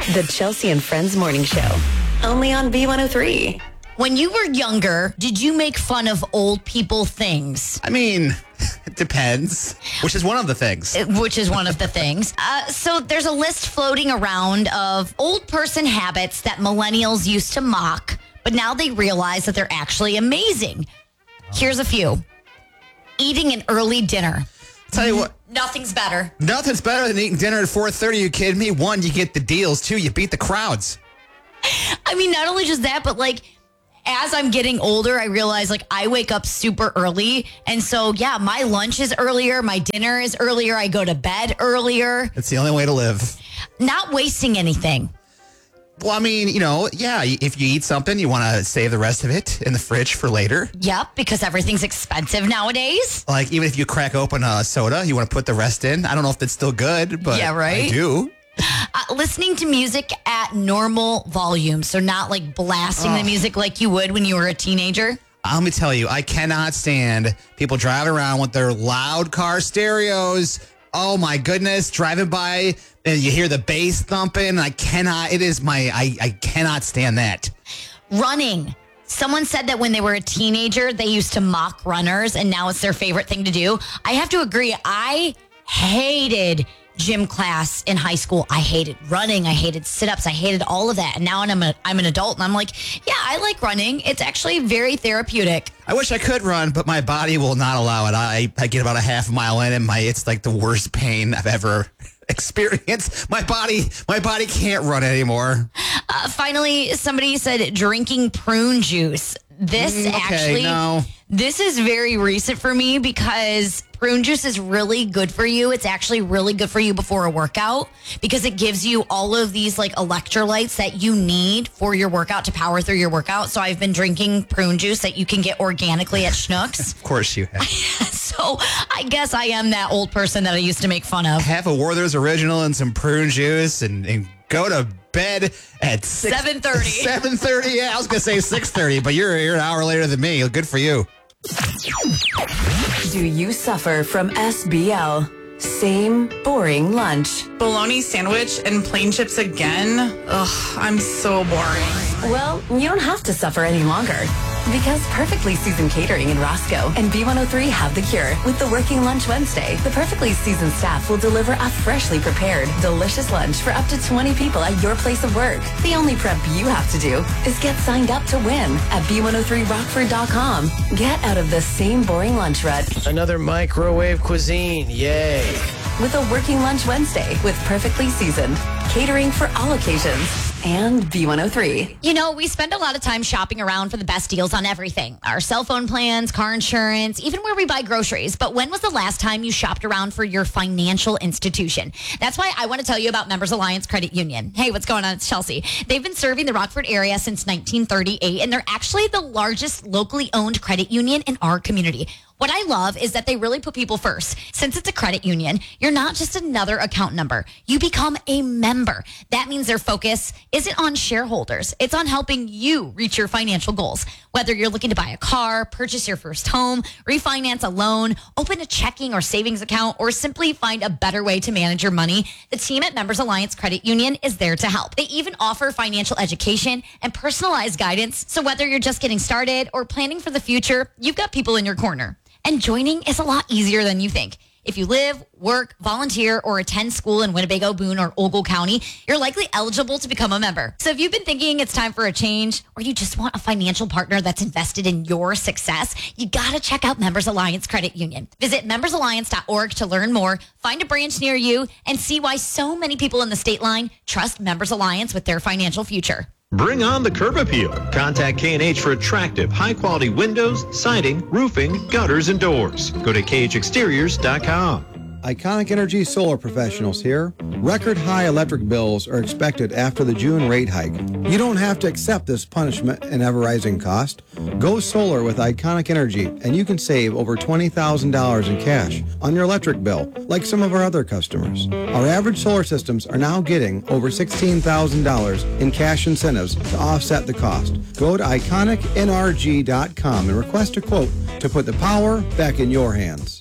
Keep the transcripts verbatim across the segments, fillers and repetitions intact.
The Chelsea and Friends Morning Show. Only on B one oh three. When you were younger, did you make fun of old people things? I mean, it depends, which is one of the things. Which is one of the things. Uh, so there's a list floating around of old person habits that millennials used to mock, but now they realize that they're actually amazing. Here's a few. Eating an early dinner. Tell you what. Nothing's better. Nothing's better than eating dinner at four thirty. You kidding me? One, you get the deals. Two, you beat the crowds. I mean, not only just that, but like, as I'm getting older, I realize like I wake up super early. And so, yeah, my lunch is earlier. My dinner is earlier. I go to bed earlier. It's the only way to live. Not wasting anything. Well, I mean, you know, yeah, if you eat something, you want to save the rest of it in the fridge for later. Yep, because everything's expensive nowadays. Like, even if you crack open a soda, you want to put the rest in. I don't know if that's still good, but yeah, right? I do. Uh, listening to music at normal volume, so not like blasting oh. the music like you would when you were a teenager. Let me tell you, I cannot stand people driving around with their loud car stereos. Oh my goodness, driving by and you hear the bass thumping. I cannot, it is my, I, I cannot stand that. Running. Someone said that when they were a teenager, they used to mock runners and now it's their favorite thing to do. I have to agree. I hated gym class in high school. I hated running. I hated sit-ups. I hated all of that. And now I'm a, I'm an adult and I'm like, yeah, I like running. It's actually very therapeutic. I wish I could run, but my body will not allow it. I, I get about a half mile in and my it's like the worst pain I've ever experienced. My body, my body can't run anymore. Uh, finally, somebody said drinking prune juice. This mm, okay, actually, no. This is very recent for me because prune juice is really good for you. It's actually really good for you before a workout because it gives you all of these like electrolytes that you need for your workout to power through your workout. So I've been drinking prune juice that you can get organically at Schnucks. Of course you have. So I guess I am that old person that I usth to make fun of. Have a Werther's Original and some prune juice and, and go to bed at seven thirty. seven thirty. Yeah, I was going to say six thirty, but you're, you're an hour later than me. Good for you. Do you suffer from S B L? Same boring lunch. Bologna sandwich and plain chips again? Ugh, I'm so boring. Well, you don't have to suffer any longer. Because Perfectly Seasoned Catering in Roscoe and B one oh three have the cure. With the Working Lunch Wednesday, the Perfectly Seasoned staff will deliver a freshly prepared, delicious lunch for up to twenty people at your place of work. The only prep you have to do is get signed up to win at B one oh three rockford dot com. Get out of the same boring lunch rut. Another microwave cuisine, yay. With a Working Lunch Wednesday with Perfectly Seasoned. Catering for all occasions. And B one oh three. You know, we spend a lot of time shopping around for the best deals on everything. Our cell phone plans, car insurance, even where we buy groceries. But when was the last time you shopped around for your financial institution? That's why I want to tell you about Members Alliance Credit Union. Hey, what's going on? It's Chelsea. They've been serving the Rockford area since nineteen thirty-eight, and they're actually the largest locally owned credit union in our community. What I love is that they really put people first. Since it's a credit union, you're not just another account number. You become a member. That means their focus isn't on shareholders. It's on helping you reach your financial goals. Whether you're looking to buy a car, purchase your first home, refinance a loan, open a checking or savings account, or simply find a better way to manage your money, the team at Members Alliance Credit Union is there to help. They even offer financial education and personalized guidance. So whether you're just getting started or planning for the future, you've got people in your corner. And joining is a lot easier than you think. If you live, work, volunteer, or attend school in Winnebago, Boone, or Ogle County, you're likely eligible to become a member. So if you've been thinking it's time for a change, or you just want a financial partner that's invested in your success, you gotta check out Members Alliance Credit Union. Visit members alliance dot org to learn more, find a branch near you, and see why so many people in the state line trust Members Alliance with their financial future. Bring on the curb appeal. Contact K and H for attractive, high-quality windows, siding, roofing, gutters, and doors. Go to K H exteriors dot com. Iconic Energy Solar Professionals here. Record high electric bills are expected after the June rate hike. You don't have to accept this punishment and ever-rising cost. Go solar with Iconic Energy, and you can save over twenty thousand dollars in cash on your electric bill, like some of our other customers. Our average solar systems are now getting over sixteen thousand dollars in cash incentives to offset the cost. Go to iconic N R G dot com and request a quote to put the power back in your hands.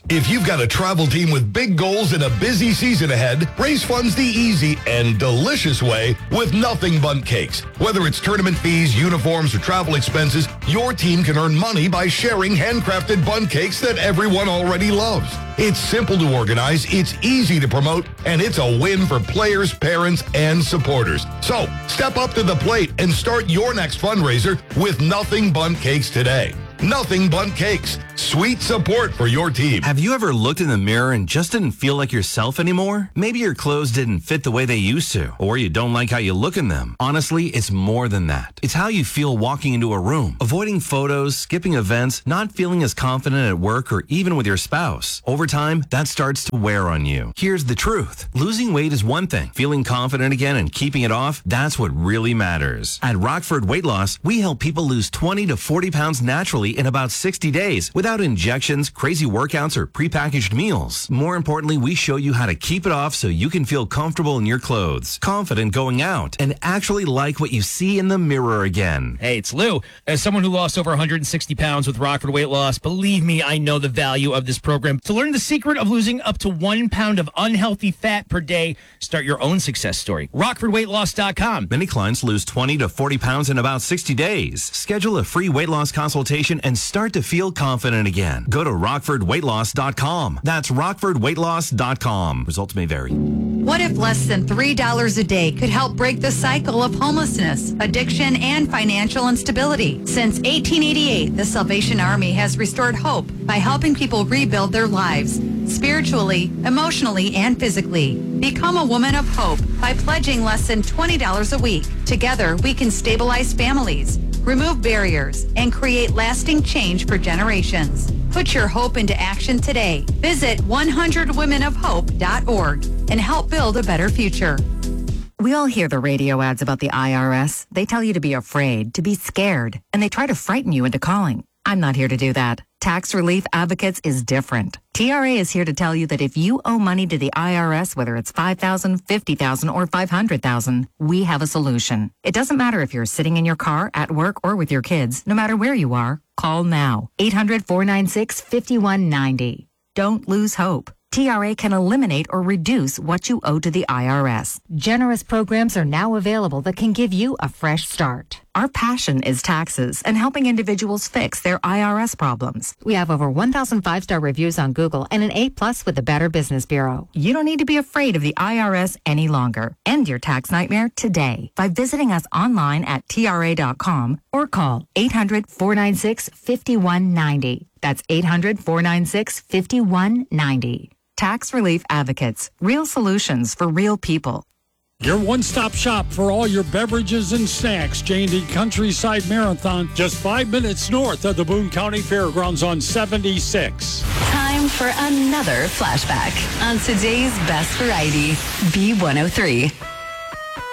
If you've got a travel team with big goals and a busy season ahead, raise funds the easy and delicious way with Nothing Bundt Cakes. Whether it's tournament fees, uniforms, or travel expenses, your team can earn money by sharing handcrafted bundt cakes that everyone already loves. It's simple to organize, it's easy to promote, and it's a win for players, parents, and supporters. So, step up to the plate and start your next fundraiser with Nothing Bundt Cakes today. Nothing Bundt Cakes. Sweet support for your team. Have you ever looked in the mirror and just didn't feel like yourself anymore? Maybe your clothes didn't fit the way they used to, or you don't like how you look in them. Honestly, it's more than that. It's how you feel walking into a room, avoiding photos, skipping events, not feeling as confident at work or even with your spouse. Over time, that starts to wear on you. Here's the truth. Losing weight is one thing. Feeling confident again and keeping it off, that's what really matters. At Rockford Weight Loss, we help people lose twenty to forty pounds naturally in about sixty days without injections, crazy workouts, or prepackaged meals. More importantly, we show you how to keep it off so you can feel comfortable in your clothes, confident going out, and actually like what you see in the mirror again. Hey, it's Lou. As someone who lost over one hundred sixty pounds with Rockford Weight Loss, believe me, I know the value of this program. To learn the secret of losing up to one pound of unhealthy fat per day, start your own success story. Rockford Weight Loss dot com. Many clients lose twenty to forty pounds in about sixty days. Schedule a free weight loss consultation and start to feel confident again. Go to Rockford Weight Loss dot com. That's Rockford Weight Loss dot com. Results may vary. What if less than three dollars a day could help break the cycle of homelessness, addiction, and financial instability? Since eighteen eighty-eight, the Salvation Army has restored hope by helping people rebuild their lives, spiritually, emotionally, and physically. Become a woman of hope by pledging less than twenty dollars a week. Together, we can stabilize families, remove barriers, and create lasting change for generations. Put your hope into action today. Visit one hundred women of hope dot org and help build a better future. We all hear the radio ads about the I R S. They tell you to be afraid, to be scared, and they try to frighten you into calling. I'm not here to do that. Tax Relief Advocates is different. T R A is here to tell you that if you owe money to the I R S, whether it's five thousand dollars, fifty thousand dollars, or five hundred thousand dollars, we have a solution. It doesn't matter if you're sitting in your car, at work, or with your kids. No matter where you are, call now. eight hundred, four nine six, five one nine zero. Don't lose hope. T R A can eliminate or reduce what you owe to the I R S. Generous programs are now available that can give you a fresh start. Our passion is taxes and helping individuals fix their I R S problems. We have over one thousand five-star reviews on Google and an A plus with the Better Business Bureau. You don't need to be afraid of the I R S any longer. End your tax nightmare today by visiting us online at T R A dot com or call eight hundred, four nine six, five one nine zero. That's eight hundred, four nine six, five one nine zero. Tax Relief Advocates. Real solutions for real people. Your one-stop shop for all your beverages and snacks. J and D Countryside Marathon, just five minutes north of the Boone County Fairgrounds on seventy-six. Time for another flashback on today's best variety, B one oh three.